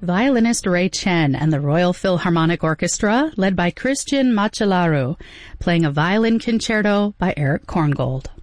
Violinist Ray Chen and the Royal Philharmonic Orchestra, led by Christian Macellaro, playing a violin concerto by Eric Korngold.